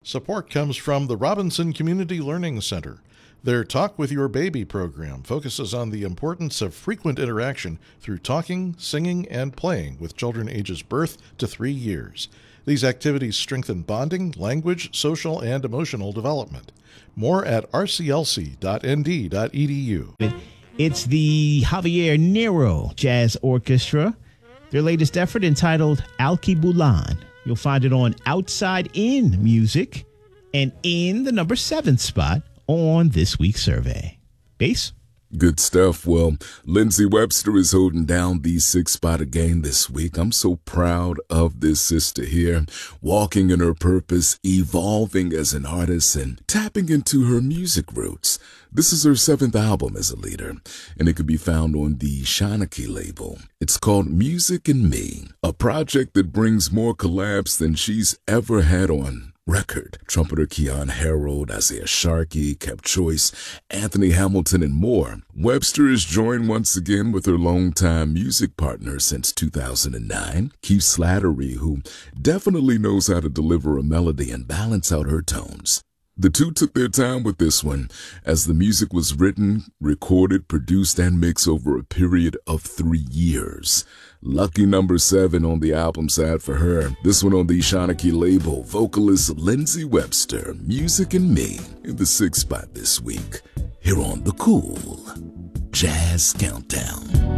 Support comes from the Robinson Community Learning Center. Their Talk with Your Baby program focuses on the importance of frequent interaction through talking, singing, and playing with children ages birth to 3 years. These activities strengthen bonding, language, social, and emotional development. More at rclc.nd.edu. It's the Javier Nero Jazz Orchestra. Their latest effort entitled Alkebulan. You'll find it on Outside In Music and in the number 7 spot on this week's survey. Bass? Good stuff. Well, Lindsay Webster is holding down the 6th spot again this week. I'm so proud of this sister here, walking in her purpose, evolving as an artist, and tapping into her music roots. This is her 7th album as a leader, and it can be found on the Shanachie label. It's called Music and Me, a project that brings more collabs than she's ever had on record. Trumpeter Keon Harold, Isaiah Sharkey, Kep Choice, Anthony Hamilton, and more. Webster is joined once again with her longtime music partner since 2009, Keith Slattery, who definitely knows how to deliver a melody and balance out her tones. The two took their time with this one, as the music was written, recorded, produced, and mixed over a period of 3 years. Lucky number 7 on the album side for her. This one on the Shanachie label, vocalist Lindsay Webster, Music and Me, in the 6th spot this week, here on the Cool Jazz Countdown.